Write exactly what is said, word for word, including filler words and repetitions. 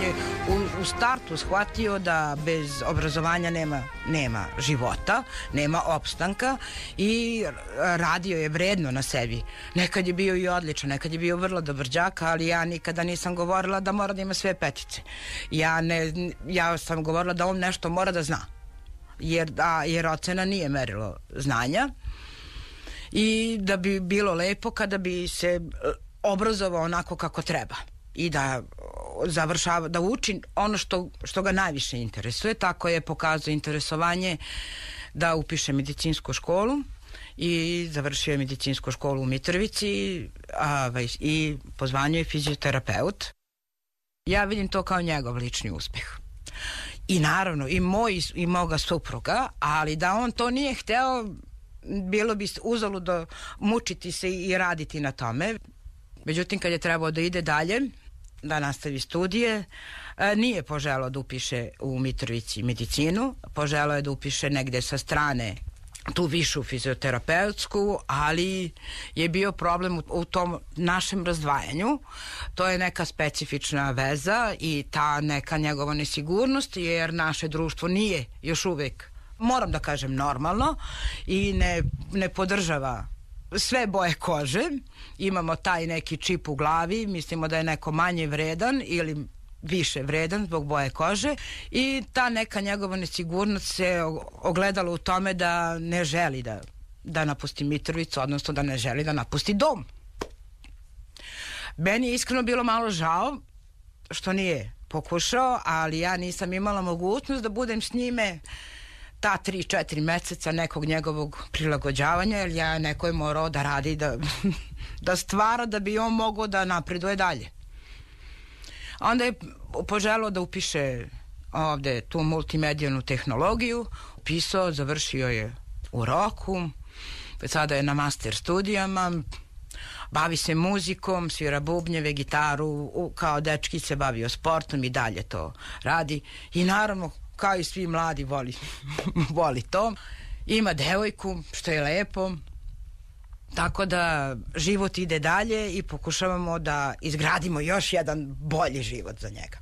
je u, u startu shvatio da bez obrazovanja nema, nema života, nema opstanka i radio je vredno na sebi. Nekad je bio i odličan, nekad je bio vrlo dobar đak, ali ja nikada nisam govorila da mora da ima sve petice. Ja, ne, ja sam govorila da on nešto mora da zna, jer, a, jer ocena nije merilo znanja i da bi bilo lepo kada bi se obrazovao onako kako treba i da završava, da uči ono što, što ga najviše interesuje. Tako je pokazao interesovanje da upiše medicinsku školu i završio je medicinsku školu u Mitrovici a, i po zvanju je fizioterapeut. Ja vidim to kao njegov lični uspeh. I naravno i moj i moga supruga, ali da on to nije hteo, bilo bi uzaludno mučiti se i raditi na tome. Međutim, kad je trebao da ide dalje, da nastavi studije, nije poželao da upiše u Mitrovici medicinu, poželao je da upiše negde sa strane tu višu fizioterapeutsku, ali je bio problem u, u tom našem razdvajanju. To je neka specifična veza i ta neka njegova nesigurnost, jer naše društvo nije još uvek, moram da kažem, normalno i ne, ne podržava sve boje kože. Imamo taj neki čip u glavi, mislimo da je neko manje vredan ili više vredan zbog boje kože i ta neka njegova nesigurnost se ogledala u tome da ne želi da, da napusti Mitrovicu, odnosno da ne želi da napusti dom. Meni je iskreno bilo malo žao što nije pokušao, ali ja nisam imala mogućnost da budem s njime ta tri, četiri meseca nekog njegovog prilagođavanja, jer ja neko je morao da radi, da, da stvara da bi on mogao da napreduje dalje. Onda je poželao da upiše ovde tu multimedijanu tehnologiju, upisao, završio je u roku, sada je na master studijama, bavi se muzikom, svira bubnjeve, gitaru, kao dečki se bavio sportom i dalje to radi i naravno kao i svi mladi voli, voli to. Ima devojku, što je lepo. Tako da život ide dalje i pokušavamo da izgradimo još jedan bolji život za njega.